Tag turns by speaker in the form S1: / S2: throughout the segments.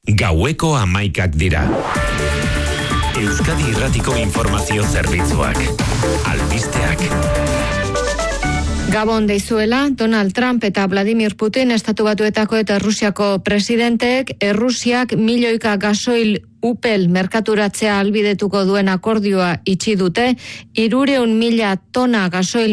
S1: Gaueko 11 dira. Euskadi Irratiko Informazio Zerbitzuak. Albisteak.
S2: Gabon deizuela, Donald Trump eta Vladimir Putin Estatu Batuetako eta Errusiako presidenteek Errusiak milioika gasoil Upel merkaturatzea albidetuko duen akordioa itxi dute, 300.000 tona gasoil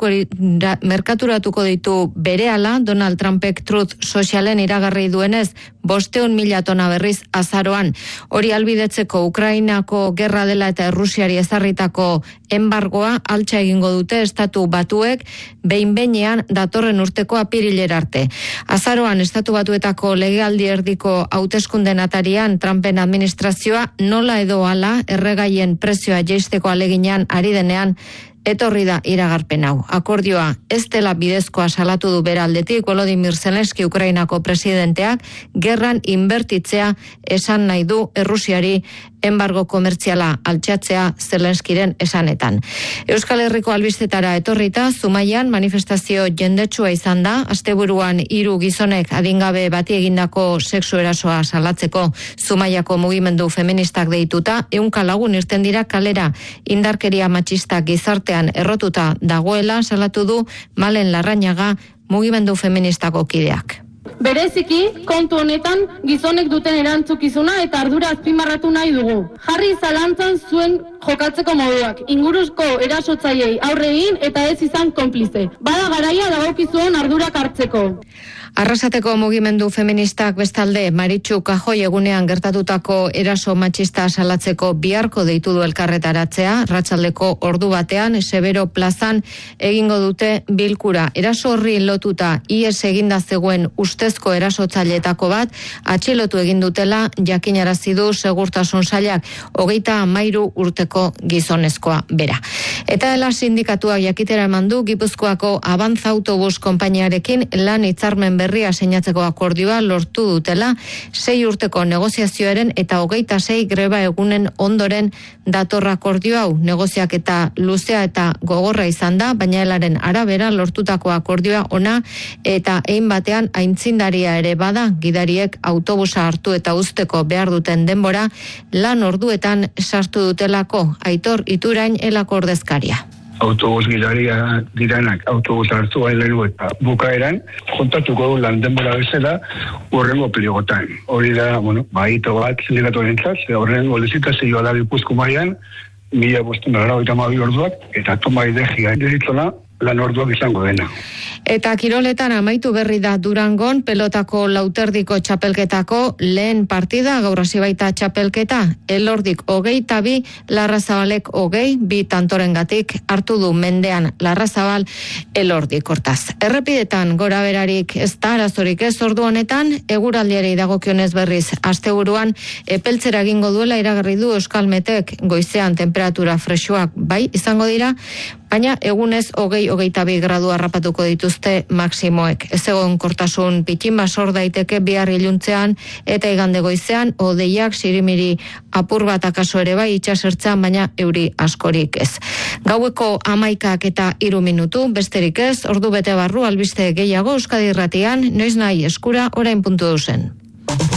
S2: merkaturatuko ditu berehala. Donald Trumpek Truth Socialen iragarri duenez, 500.000 tona berriz azaroan. Hori albidetzeko Ukrainako gerra dela eta Errusiari ezarritako enbargoa altxa egingo dute Estatu Batuek behin-behinean datorren urteko apirilera arte. Azaroan Estatu Batuetako legealdi erdiko hauteskunden atarian Trumpen administrazioa nola edo hala erregaien prezioa jaisteko aleginean ari denean etorri da iragarpen hau. Akordioa ez dela bidezkoa salatu du bere aldetik Volodymyr Zelensky Ukrainako presidenteak gerran inbertitzea esan nahi du Errusiari enbargo komertziala altxatzea Zelenskyren esanetan. Euskal Herriko albistetara etorrita, Zumaian manifestazio jendetsua izan da, asteburuan 3 gizonek adingabe bati egindako sexu erasoa salatzeko Zumaiako mugimendu feministak deituta, 100 lagun irten dira kalera, indarkeria matxista gizartean errotuta dagoela salatu du Malen Larrañaga mugimendu feministako kideak.
S3: Bereziki, kontu honetan gizonek duten erantzukizuna eta ardura azpimarratu nahi dugu. Jarri zalantzan zuen jokatzeko moduak, inguruzko erasotzaileei aurre egin eta ez izan konplize. Bada garaia dagokizuen ardurak hartzeko.
S2: Arrasateko mugimendu feministak bestalde Maritxu Kajoi egunean gertatutako eraso matxista salatzeko biharko deitu du elkarretaratzea, arratsaldeko ordu batean Severo plazan egingo dute bilkura. Eraso horri lotuta ihes eginda zegoen ustezko erasotzaileetako bat atxilotu egin dutela jakinarazi du segurtasun sailak, 33 urteko gizonezkoa bera. Eta dela sindikatuak jakitera eman du Gipuzkoako Avanza autobus konpainiarekin lan hitzarmen berria sinatzeko akordioa lortu dutela 6 urteko negoziazioaren eta 26 greba egunen ondoren dator akordio hau. Negoziaketa luzea eta gogorra izan da, baina helaren arabera lortutako akordioa ona eta egin batean aintzindaria ere bada, gidariek autobusa hartu eta uzteko behar duten denbora lan orduetan sartu dutelako. Aitor Iturain elako ordezkaria.
S4: Autobus gidaria diranak autobus hartu bailenu eta bukaeran kontatuko du lan denbora bezala horrengo pligotan. Hori da, baito bat sindikatu entzat, horrengo lizitazioa da Gipuzko mailan 1592 orduak eta tomai degia deritzona lan orduak izango dena.
S2: Eta kiroletan amaitu berri da Durangon pelotako lauterdiko txapelketako lehen partida, gaur hasi baita txapelketa, Elordik 22, Larrazabalek 20, 2 tantorengatik hartu du mendean Larrazabal Elordik hortaz. Errepidetan gora berarik ez da arazorik ez ordu honetan, eguraldiari dagokionez berriz asteburuan epeltzera egingo duela iragarri du Euskalmetek, goizean temperatura fresuak bai izango dira, baina egunez 20-22 gradu harrapatuko dituzte maksimoek. Ez egonkortasun pitxin basor daiteke bihar iluntzean eta igande goizean hodeiak sirimiri apur bat akaso ere bai itsasertzean, baina euri askorik ez. Gaueko 11 eta 3 minutu, besterik ez, ordu bete barru albiste gehiago Euskadi Irratian, noiz nahi eskura orain puntu duzen.